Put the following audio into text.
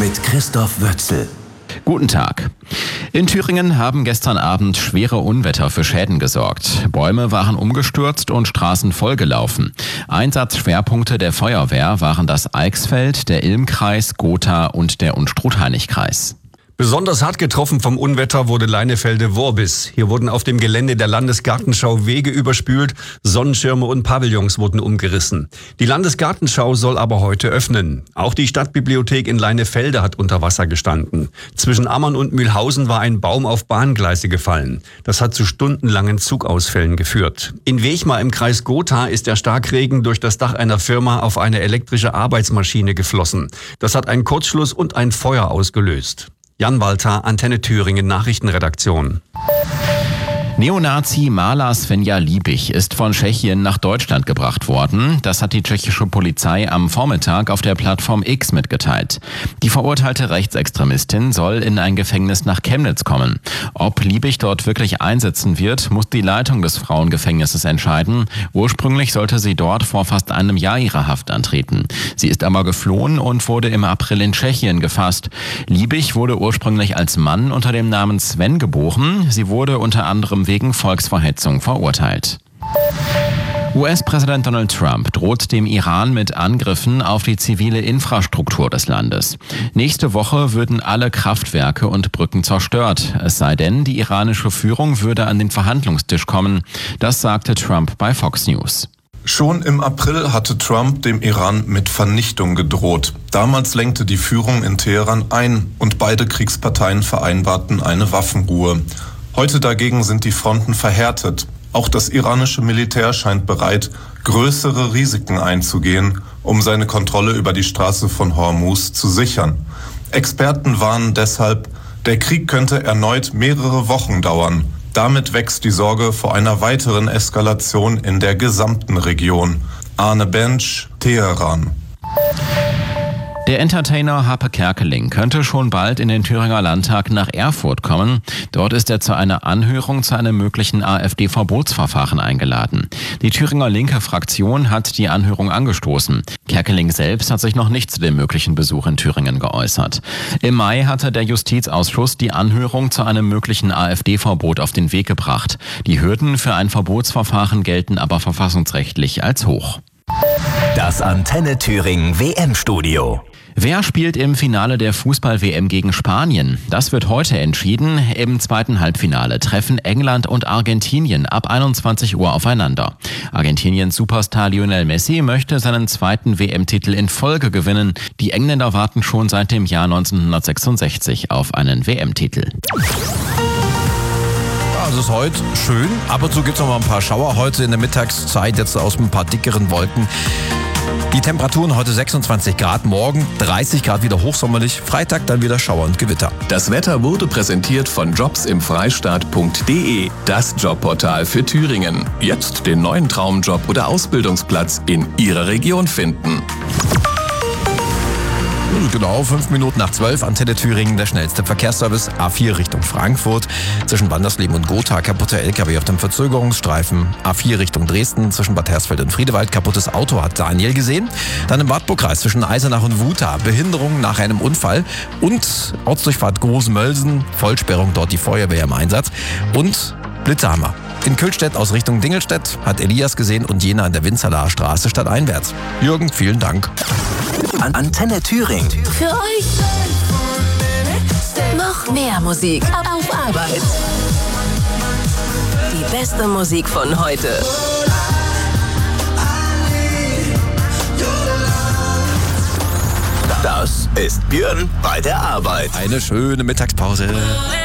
mit Christoph Wötzel. Guten Tag. In Thüringen haben gestern Abend schwere Unwetter für Schäden gesorgt. Bäume waren umgestürzt und Straßen vollgelaufen. Einsatzschwerpunkte der Feuerwehr waren das Eichsfeld, der Ilmkreis, Gotha und der Unstrut-Hainich-Kreis. Besonders hart getroffen vom Unwetter wurde Leinefelde-Worbis. Hier wurden auf dem Gelände der Landesgartenschau Wege überspült, Sonnenschirme und Pavillons wurden umgerissen. Die Landesgartenschau soll aber heute öffnen. Auch die Stadtbibliothek in Leinefelde hat unter Wasser gestanden. Zwischen Ammern und Mühlhausen war ein Baum auf Bahngleise gefallen. Das hat zu stundenlangen Zugausfällen geführt. In Wechmar im Kreis Gotha ist der Starkregen durch das Dach einer Firma auf eine elektrische Arbeitsmaschine geflossen. Das hat einen Kurzschluss und ein Feuer ausgelöst. Jan Walter, Antenne Thüringen Nachrichtenredaktion. Neonazi Maler Svenja Liebig ist von Tschechien nach Deutschland gebracht worden. Das hat die tschechische Polizei am Vormittag auf der Plattform X mitgeteilt. Die verurteilte Rechtsextremistin soll in ein Gefängnis nach Chemnitz kommen. Ob Liebig dort wirklich einsitzen wird, muss die Leitung des Frauengefängnisses entscheiden. Ursprünglich sollte sie dort vor fast einem Jahr ihre Haft antreten. Sie ist aber geflohen und wurde im April in Tschechien gefasst. Liebig wurde ursprünglich als Mann unter dem Namen Sven geboren. Sie wurde unter anderem wegen Volksverhetzung verurteilt. US-Präsident Donald Trump droht dem Iran mit Angriffen auf die zivile Infrastruktur des Landes. Nächste Woche würden alle Kraftwerke und Brücken zerstört. Es sei denn, die iranische Führung würde an den Verhandlungstisch kommen. Das sagte Trump bei Fox News. Schon im April hatte Trump dem Iran mit Vernichtung gedroht. Damals lenkte die Führung in Teheran ein und beide Kriegsparteien vereinbarten eine Waffenruhe. Heute dagegen sind die Fronten verhärtet. Auch das iranische Militär scheint bereit, größere Risiken einzugehen, um seine Kontrolle über die Straße von Hormuz zu sichern. Experten warnen deshalb, der Krieg könnte erneut mehrere Wochen dauern. Damit wächst die Sorge vor einer weiteren Eskalation in der gesamten Region. Arne Bench, Teheran. Der Entertainer Harpe Kerkeling könnte schon bald in den Thüringer Landtag nach Erfurt kommen. Dort ist er zu einer Anhörung zu einem möglichen AfD-Verbotsverfahren eingeladen. Die Thüringer linke Fraktion hat die Anhörung angestoßen. Kerkeling selbst hat sich noch nicht zu dem möglichen Besuch in Thüringen geäußert. Im Mai hatte der Justizausschuss die Anhörung zu einem möglichen AfD-Verbot auf den Weg gebracht. Die Hürden für ein Verbotsverfahren gelten aber verfassungsrechtlich als hoch. Das Antenne Thüringen WM-Studio. Wer spielt im Finale der Fußball-WM gegen Spanien? Das wird heute entschieden. Im zweiten Halbfinale treffen England und Argentinien ab 21 Uhr aufeinander. Argentiniens Superstar Lionel Messi möchte seinen zweiten WM-Titel in Folge gewinnen. Die Engländer warten schon seit dem Jahr 1966 auf einen WM-Titel. Es ist heute schön. Ab und zu gibt es noch mal ein paar Schauer. Heute in der Mittagszeit jetzt aus ein paar dickeren Wolken. Die Temperaturen heute 26 Grad, morgen 30 Grad wieder hochsommerlich, Freitag dann wieder Schauer und Gewitter. Das Wetter wurde präsentiert von jobsimfreistaat.de, das Jobportal für Thüringen. Jetzt den neuen Traumjob oder Ausbildungsplatz in Ihrer Region finden. Genau, 5 Minuten nach 12, Antenne Thüringen, der schnellste Verkehrsservice, A4 Richtung Frankfurt, zwischen Wandersleben und Gotha, kaputter LKW auf dem Verzögerungsstreifen, A4 Richtung Dresden, zwischen Bad Hersfeld und Friedewald, kaputtes Auto hat Daniel gesehen, dann im Wartburgkreis zwischen Eisenach und Wuta, Behinderung nach einem Unfall und Ortsdurchfahrt Großmölsen, Vollsperrung, dort die Feuerwehr im Einsatz und Blitzerhammer. In Kühlstedt aus Richtung Dingelstedt hat Elias gesehen und Jena an der Winzerlaer Straße stadteinwärts. Jürgen, vielen Dank. Antenne Thüringen. Für euch noch mehr Musik auf Arbeit. Die beste Musik von heute. Das ist Björn bei der Arbeit. Eine schöne Mittagspause.